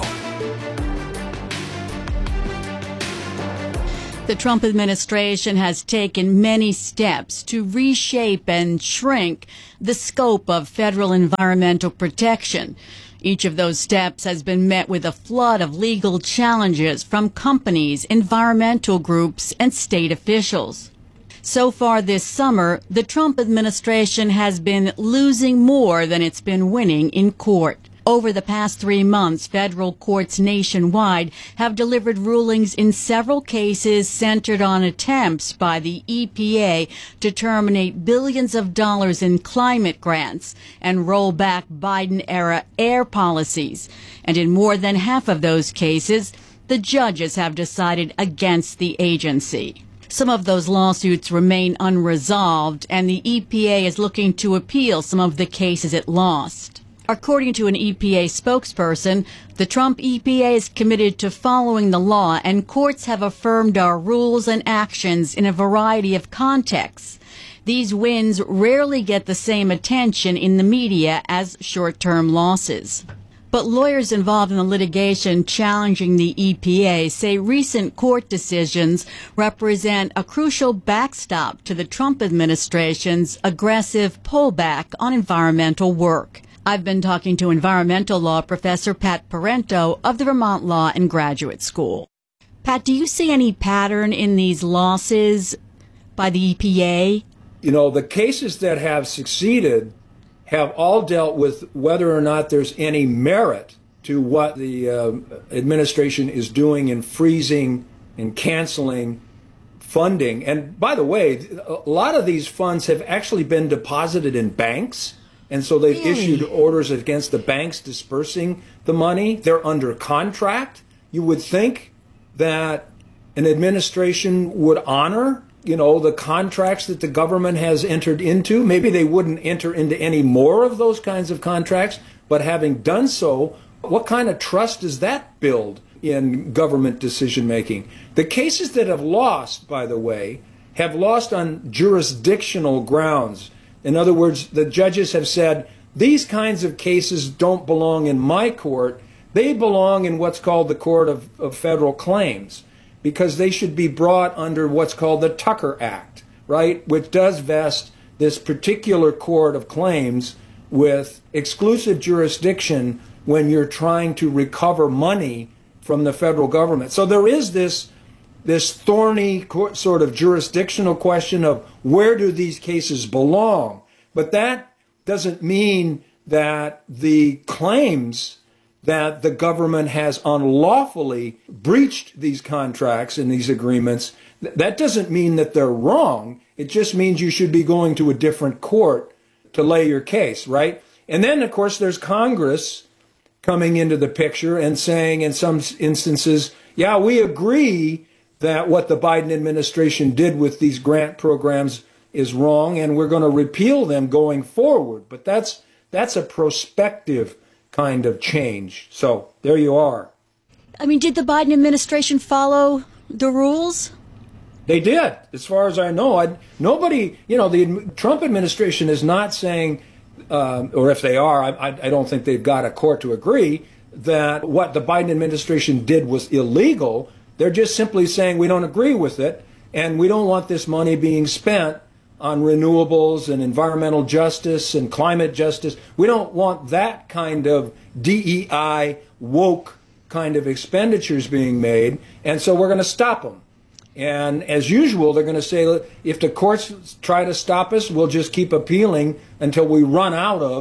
Speaker 24: The Trump administration has taken many steps to reshape and shrink the scope of federal environmental protection. Each of those steps has been met with a flood of legal challenges from companies, environmental groups, and state officials. So far this summer, the Trump administration has been losing more than it's been winning in court. Over the past three months, federal courts nationwide have delivered rulings in several cases centered on attempts by the E P A to terminate billions of dollars in climate grants and roll back Biden-era air policies. And in more than half of those cases, the judges have decided against the agency. Some of those lawsuits remain unresolved, and the E P A is looking to appeal some of the cases it lost. According to an E P A spokesperson, the Trump E P A is committed to following the law, and courts have affirmed our rules and actions in a variety of contexts. These wins rarely get the same attention in the media as short-term losses. But lawyers involved in the litigation challenging the E P A say recent court decisions represent a crucial backstop to the Trump administration's aggressive pullback on environmental work. I've been talking to environmental law professor Pat Parento of the Vermont Law and Graduate School. Pat, do you see any pattern in these losses by the E P A?
Speaker 27: You know, the cases that have succeeded have all dealt with whether or not there's any merit to what the uh, administration is doing in freezing and canceling funding. And by the way, a lot of these funds have actually been deposited in banks. And so they've really? issued orders against the banks dispersing the money. They're under contract. You would think that an administration would honor, you know, the contracts that the government has entered into. Maybe they wouldn't enter into any more of those kinds of contracts. But having done so, what kind of trust does that build in government decision making? The cases that have lost, by the way, have lost on jurisdictional grounds. In other words, the judges have said, these kinds of cases don't belong in my court. They belong in what's called the Court of, of Federal Claims, because they should be brought under what's called the Tucker Act, right, which does vest this particular court of claims with exclusive jurisdiction when you're trying to recover money from the federal government. So there is this this thorny sort of jurisdictional question of where do these cases belong? But that doesn't mean that the claims that the government has unlawfully breached these contracts and these agreements, that doesn't mean that they're wrong. It just means you should be going to a different court to lay your case, right? And then, of course, there's Congress coming into the picture and saying in some instances, yeah, we agree that what the Biden administration did with these grant programs is wrong, and we're going to repeal them going forward. But that's that's a prospective kind of change. So there you are.
Speaker 24: I mean, did the Biden administration follow the rules?
Speaker 27: They did, as far as I know. I, nobody, you know, the Trump administration is not saying, um, or if they are, I, I don't think they've got a court to agree that what the Biden administration did was illegal. They're just simply saying we don't agree with it, and we don't want this money being spent on renewables and environmental justice and climate justice. We don't want that kind of D E I woke kind of expenditures being made, and so we're going to stop them. And as usual, they're going to say, if the courts try to stop us, we'll just keep appealing until we run out of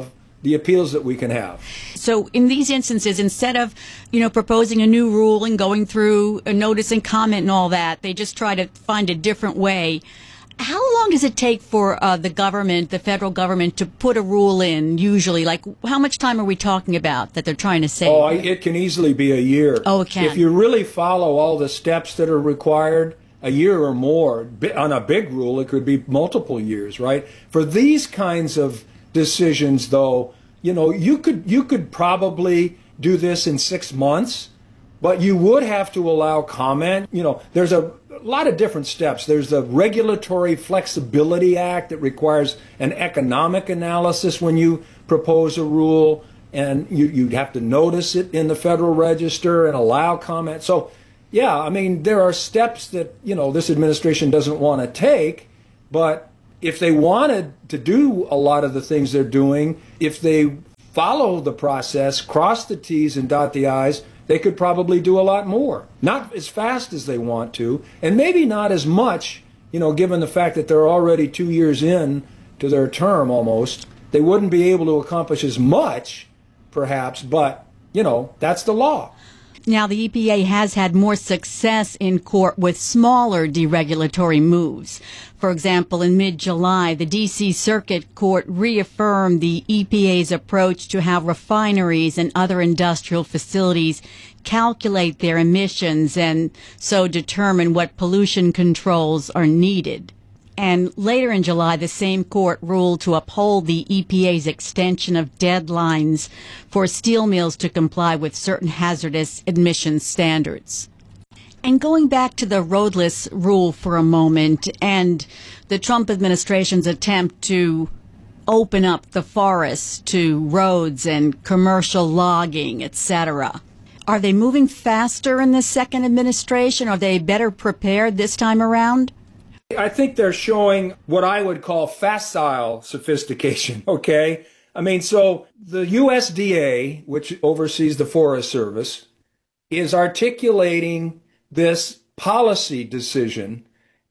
Speaker 27: the appeals that we can have.
Speaker 24: So in these instances, instead of, you know, proposing a new rule and going through a notice and comment and all that, they just try to find a different way. How long does it take for uh, the government, the federal government, to put a rule in, usually? Like, how much time are we talking about that they're trying to save?
Speaker 27: Oh, it can easily be a year.
Speaker 24: Oh, it can.
Speaker 27: If you really follow all the steps that are required, a year or more. On a big rule, it could be multiple years, right? For these kinds of decisions, though, you know, you could you could probably do this in six months, but you would have to allow comment. You know, there's a A lot of different steps. There's the Regulatory Flexibility Act that requires an economic analysis when you propose a rule, and you, you'd have to notice it in the Federal Register and allow comment. So, yeah, I mean, there are steps that, you know, this administration doesn't want to take, but if they wanted to do a lot of the things they're doing, if they follow the process, cross the T's and dot the I's, they could probably do a lot more. Not as fast as they want to, and maybe not as much, you know, given the fact that they're already two years in to their term almost. They wouldn't be able to accomplish as much, perhaps, but, you know, that's the law.
Speaker 24: Now, the E P A has had more success in court with smaller deregulatory moves. For example, in mid-July, the D C Circuit Court reaffirmed the E P A's approach to how refineries and other industrial facilities calculate their emissions and so determine what pollution controls are needed. And later in July, the same court ruled to uphold the E P A's extension of deadlines for steel mills to comply with certain hazardous emissions standards. And going back to the roadless rule for a moment and the Trump administration's attempt to open up the forests to roads and commercial logging, et cetera. Are they moving faster in this second administration? Are they better prepared this time around?
Speaker 27: I think they're showing what I would call facile sophistication, okay? I mean, so the U S D A, which oversees the Forest Service, is articulating this policy decision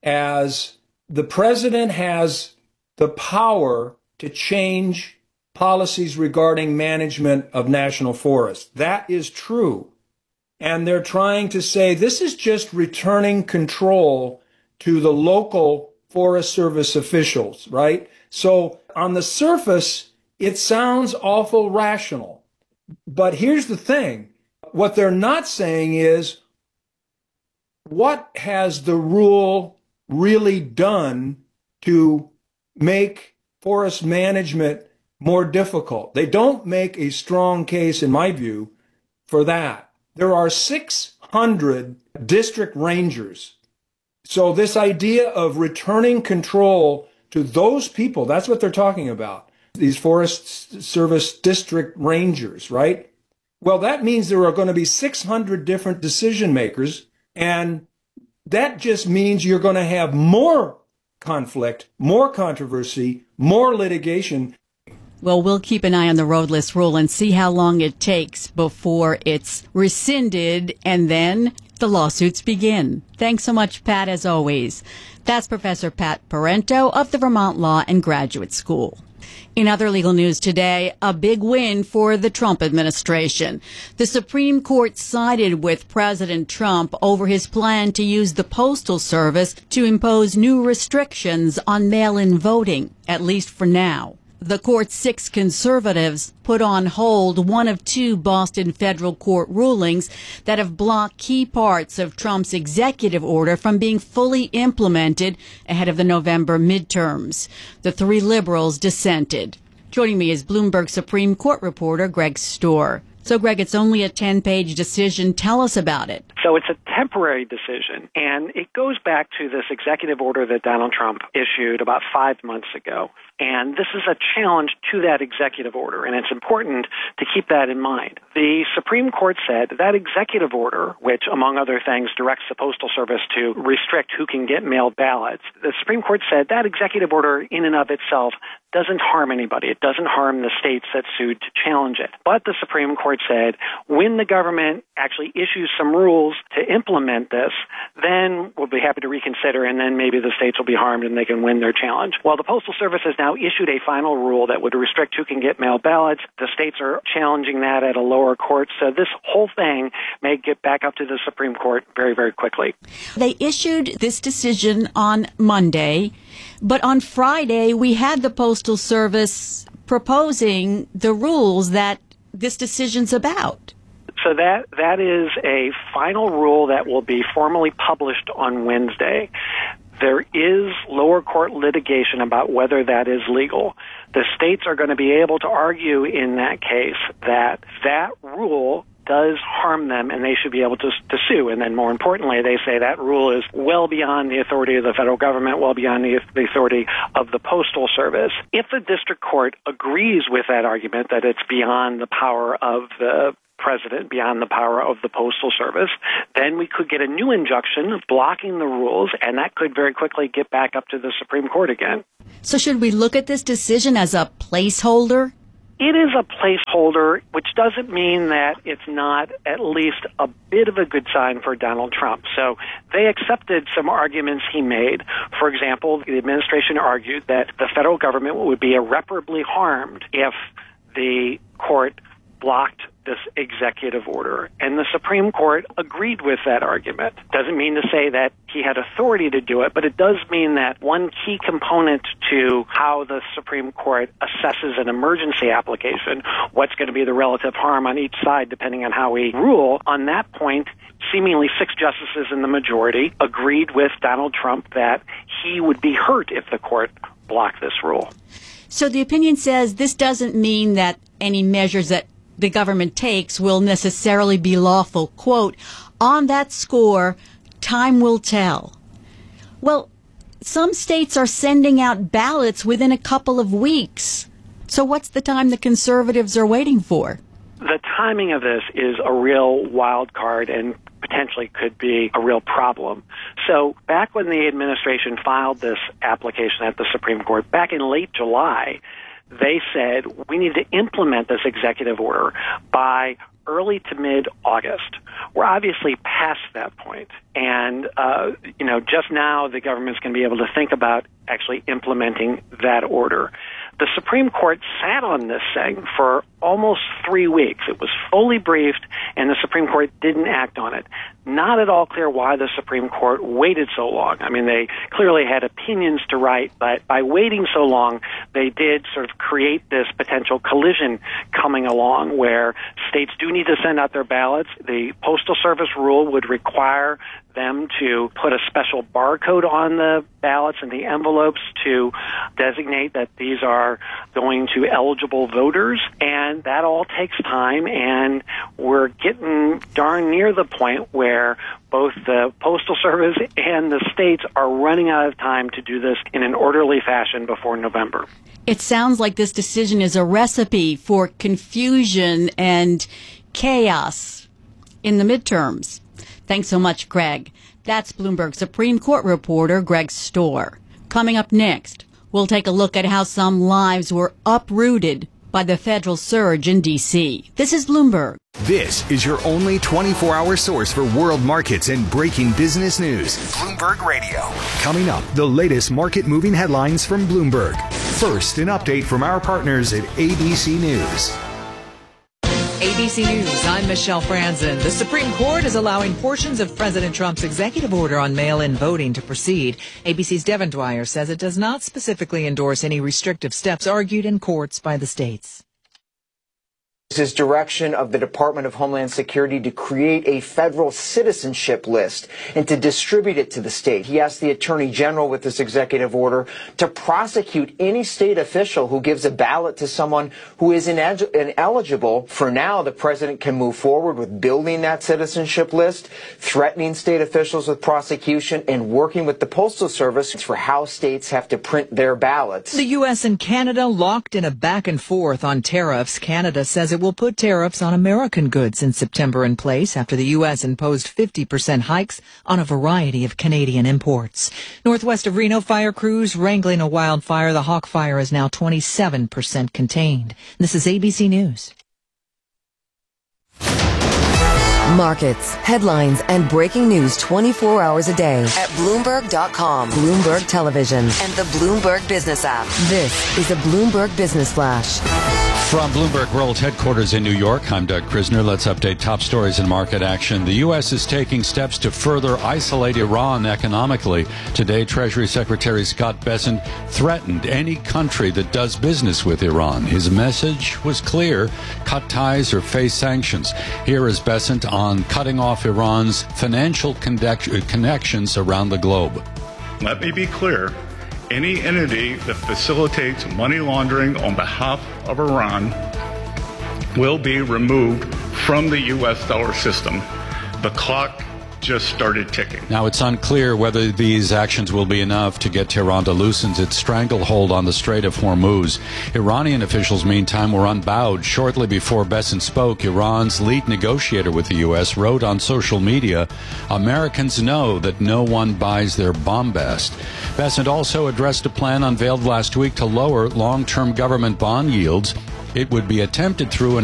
Speaker 27: as the president has the power to change policies regarding management of national forests. That is true. And they're trying to say this is just returning control to the local Forest Service officials, right? So on the surface, it sounds awful rational. But here's the thing. What they're not saying is, what has the rule really done to make forest management more difficult? They don't make a strong case, in my view, for that. There are six hundred district rangers. So this idea of returning control to those people, that's what they're talking about, these Forest Service district rangers, right? Well, that means there are going to be six hundred different decision makers, and that just means you're going to have more conflict, more controversy, more litigation.
Speaker 24: Well, we'll keep an eye on the roadless rule and see how long it takes before it's rescinded, and then the lawsuits begin. Thanks so much, Pat, as always. That's Professor Pat Parenteau of the Vermont Law and Graduate School. In other legal news today, a big win for the Trump administration. The Supreme Court sided with President Trump over his plan to use the Postal Service to impose new restrictions on mail-in voting, at least for now. The court's six conservatives put on hold one of two Boston federal court rulings that have blocked key parts of Trump's executive order from being fully implemented ahead of the November midterms. The three liberals dissented. Joining me is Bloomberg Supreme Court reporter Greg Stohr. So, Greg, it's only a ten-page decision. Tell us about it.
Speaker 6: So it's a temporary decision, and it goes back to this executive order that Donald Trump issued about five months ago. And this is a challenge to that executive order, and it's important to keep that in mind. The Supreme Court said that executive order, which, among other things, directs the Postal Service to restrict who can get mailed ballots, the Supreme Court said that executive order in and of itself doesn't harm anybody. It doesn't harm the states that sued to challenge it. But the Supreme Court said when the government actually issues some rules rules to implement this, then we'll be happy to reconsider, and then maybe the states will be harmed and they can win their challenge. Well, the Postal Service has now issued a final rule that would restrict who can get mail ballots. The states are challenging that at a lower court, so this whole thing may get back up to the Supreme Court very, very quickly.
Speaker 24: They issued this decision on Monday, but on Friday we had the Postal Service proposing the rules that this decision's about.
Speaker 6: So that that is a final rule that will be formally published on Wednesday. There is lower court litigation about whether that is legal. The states are going to be able to argue in that case that that rule does harm them and they should be able to, to sue. And then more importantly, they say that rule is well beyond the authority of the federal government, well beyond the, the authority of the Postal Service. If the district court agrees with that argument, that it's beyond the power of the president, beyond the power of the Postal Service, then we could get a new injunction blocking the rules, and that could very quickly get back up to the Supreme Court again.
Speaker 24: So should we look at this decision as a placeholder?
Speaker 6: It is a placeholder, which doesn't mean that it's not at least a bit of a good sign for Donald Trump. So they accepted some arguments he made. For example, the administration argued that the federal government would be irreparably harmed if the court blocked this executive order. And the Supreme Court agreed with that argument. Doesn't mean to say that he had authority to do it, but it does mean that one key component to how the Supreme Court assesses an emergency application, what's going to be the relative harm on each side depending on how we rule, on that point, seemingly six justices in the majority agreed with Donald Trump that he would be hurt if the court blocked this rule.
Speaker 24: So the opinion says this doesn't mean that any measures that the government takes will necessarily be lawful. Quote, on that score, time will tell. Well, some states are sending out ballots within a couple of weeks. So what's the time the conservatives are waiting for?
Speaker 6: The timing of this is a real wild card and potentially could be a real problem. So back when the administration filed this application at the Supreme Court, back in late July, they said we need to implement this executive order by early to mid-August. We're obviously past that point. And, uh, you know, just now the government's going to be able to think about actually implementing that order. The Supreme Court sat on this thing for almost three weeks. It was fully briefed, and the Supreme Court didn't act on it. Not at all clear why the Supreme Court waited so long. I mean, they clearly had opinions to write, but by waiting so long, they did sort of create this potential collision coming along where states do need to send out their ballots. The Postal Service rule would require them to put a special barcode on the ballots and the envelopes to designate that these are going to eligible voters, and that all takes time, and we're getting darn near the point where both the Postal Service and the states are running out of time to do this in an orderly fashion before November.
Speaker 24: It sounds like this decision is a recipe for confusion and chaos in the midterms. Thanks so much, Greg. That's Bloomberg Supreme Court reporter Greg Stohr. Coming up next, we'll take a look at how some lives were uprooted by the federal surge in D C. This is Bloomberg.
Speaker 13: This is your only twenty-four hour source for world markets and breaking business news. Bloomberg Radio. Coming up, the latest market moving headlines from Bloomberg. First, an update from our partners at A B C News.
Speaker 10: A B C News, I'm Michelle Franzen. The Supreme Court is allowing portions of President Trump's executive order on mail-in voting to proceed. A B C's Devin Dwyer says it does not specifically endorse any restrictive steps argued in courts by the states.
Speaker 11: His direction of the Department of Homeland Security to create a federal citizenship list and to distribute it to the state. He asked the Attorney General with this executive order to prosecute any state official who gives a ballot to someone who is ineligible. For now, the president can move forward with building that citizenship list, threatening state officials with prosecution, and working with the Postal Service for how states have to print their ballots.
Speaker 10: The U S and Canada locked in a back and forth on tariffs. Canada says it will put tariffs on American goods in September in place after the U S imposed fifty percent hikes on a variety of Canadian imports. Northwest of Reno, fire crews wrangling a wildfire. The Hawk Fire is now twenty-seven percent contained. This is A B C News.
Speaker 7: Markets, headlines, and breaking news twenty-four hours a day at Bloomberg dot com, Bloomberg Television, and the Bloomberg Business app. This is a Bloomberg Business Flash.
Speaker 1: From Bloomberg World Headquarters in New York, I'm Doug Krisner. Let's update top stories in market action. The U S is taking steps to further isolate Iran economically. Today, Treasury Secretary Scott Bessent threatened any country that does business with Iran. His message was clear: cut ties or face sanctions. Here is Bessent on cutting off Iran's financial connection- connections around the globe.
Speaker 2: Let me be clear. Any entity that facilitates money laundering on behalf of Iran will be removed from the U S dollar system. The clock just started ticking.
Speaker 1: Now, it's unclear whether these actions will be enough to get Tehran to loosen its stranglehold on the Strait of Hormuz. Iranian officials, meantime, were unbowed. Shortly before Bessent spoke, Iran's lead negotiator with the U S wrote on social media, "Americans know that no one buys their bombast." Bessent also addressed a plan unveiled last week to lower long-term government bond yields. It would be attempted through an